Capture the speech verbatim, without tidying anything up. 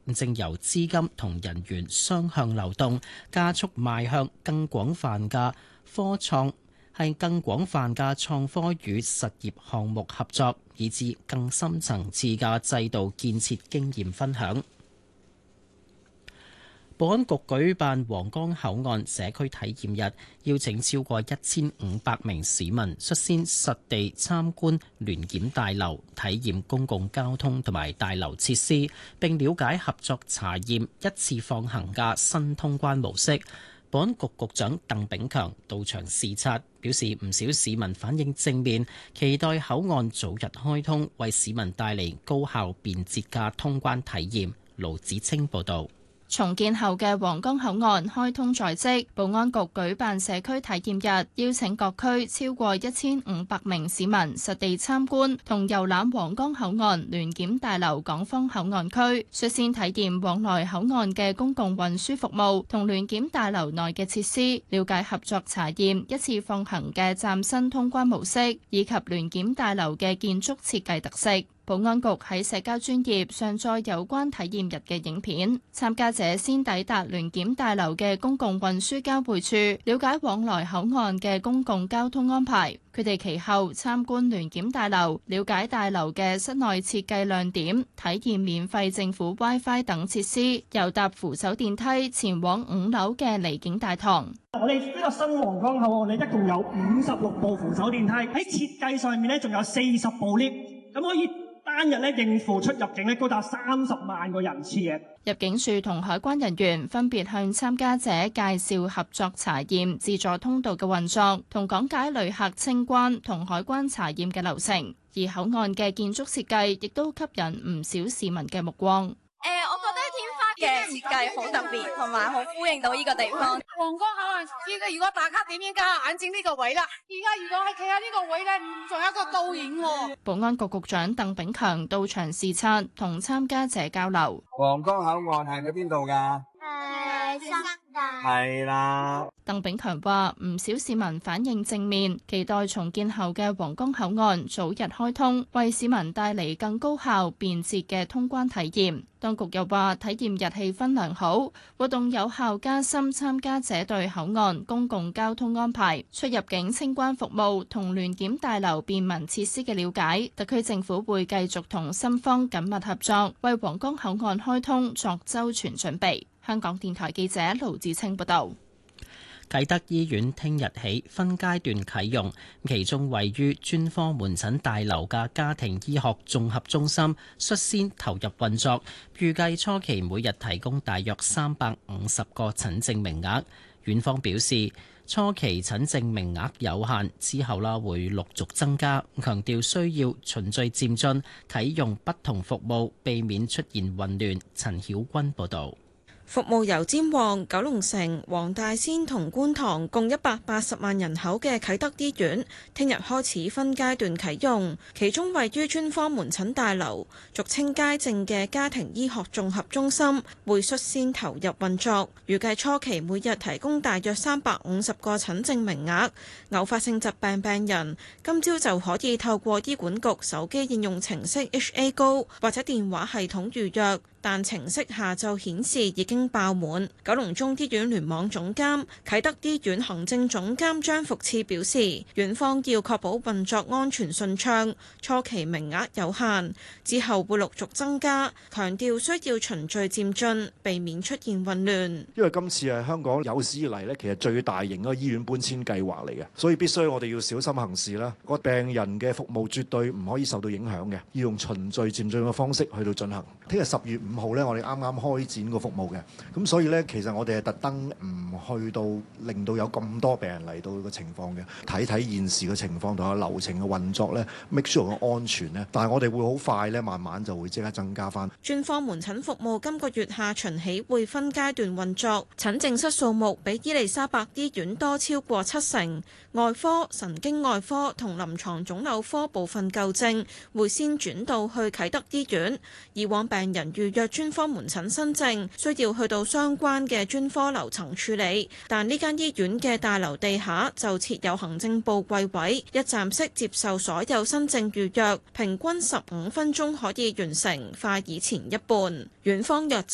正由資金同人員雙向流動，加速邁向更廣泛嘅科創，係更廣泛嘅創科與實業項目合作，以至更深層次嘅制度建設經驗分享。保安局舉辦皇崗口岸社區體驗日，邀請超過一千五百名市民率先實地參觀聯檢大樓，體驗公共交通同埋大樓設施，並了解合作查驗一次放行嘅新通關模式。保安局局長鄧炳強到場視察，表示唔少市民反應正面，期待口岸早日開通，為市民帶嚟高效便捷嘅通關體驗。盧子清報導。 重建後嘅皇崗口岸開通在即，保安局舉辦社區體驗日，邀請各區超過一千五百名市民實地參觀同遊覽皇崗口岸聯檢大樓港方口岸區，率先體驗往來口岸嘅公共運輸服務同聯檢大樓內嘅設施，了解合作查驗一次放行嘅嶄新通關模式，以及聯檢大樓嘅建築設計特色。保安局喺社交專頁上載有關體驗日嘅影片，參加者先抵達聯檢大樓嘅公共運輸交匯處，了解往來口岸嘅公共交通安排。佢哋其後參觀聯檢大樓，了解大樓嘅室內設計亮點，體驗免費政府 WiFi 等設施，又搭扶手電梯前往五樓嘅離境大堂。 我哋呢個新皇崗口岸，我哋一共有五十六部扶手電梯，喺設計上面咧仲有四十部 lift， 咁可以單日咧應付出入境咧高達三十萬個人次嘅。 入境處同海關人員分別向參加者介紹合作查驗自助通道嘅運作，同講解旅客清關同海關查驗嘅流程。而口岸嘅建築設計亦都吸引唔少市民嘅目光。 誒、呃，我覺得天花嘅設計好特別，同埋好呼應到呢個地方。 皇崗口岸呢個如果打卡點應該係眼睛呢個位啦，而家如果係企喺呢個位咧，仲有一個倒影喎。 保安局局長鄧炳強到場視察，同參加者交流。 皇崗口岸係喺邊度㗎？ 誒，新界。 係啦。 鄧炳強話：唔少市民反應正面，期待重建後嘅皇崗口岸早日開通，為市民帶嚟更高效便捷嘅通關體驗。當局又話，體驗日氣氛良好，活動有效加深參加者對口岸公共交通安排、出入境清關服務同聯檢大樓便民設施嘅了解。特區政府會繼續同深方緊密合作，為皇崗口岸開通作周全準備。香港電台記者盧志清報道。 啟德醫院聽日起分階段啟用，其中位於專科門診大樓嘅家庭醫學綜合中心率先投入運作，預計初期每日提供大約三百五十個診症名額。院方表示，初期診症名額有限，之後啦會陸續增加，強調需要循序漸進啟用不同服務，避免出現混亂。陳曉君報導。 服務由尖旺、九龍城、黃大仙同觀塘共一百八十萬人口嘅啟德醫院，聽日開始分階段啟用。其中位於專科門診大樓，俗稱街症嘅家庭醫學綜合中心，會率先投入運作。預計初期每日提供大約三百五十個診症名額。偶發性疾病病人今朝就可以透過醫管局手機應用程式 H A Go 或者電話系統預約。但程式下晝顯示已經爆滿。九龍中醫院聯網總監、啟德醫院行政總監張福賜表示，院方要確保運作安全順暢，初期名額有限，之後會陸續增加，強調需要循序漸進，避免出現混亂。 因為今次係香港有史以嚟咧，其實最大型嘅醫院搬遷計劃嚟嘅，所以必須我哋要小心行事啦。個病人嘅服務絕對唔可以受到影響嘅，要用循序漸進嘅方式去到進行。聽日十月五號咧，我哋啱啱開展個服務嘅，咁所以咧，其實我哋係特登唔去到令到有咁多病人嚟到個情況嘅，睇睇現時嘅情況同埋流程嘅運作咧 ，make sure 個安全咧。但係我哋會好快咧，慢慢就會即刻增加翻。 專科門診服務今個月下旬起會分階段運作，診症室數目比伊利沙伯醫院多超過七成。外科、神經外科同臨床腫瘤科部分舊症會先轉到去啟德醫院。以往病人預約專科門診新症需要去到相關嘅專科樓層處理，但呢間醫院嘅大樓地下就設有行政部櫃位，一站式接受所有新症預約，平均十五分鐘可以完成，快以前一半。院方約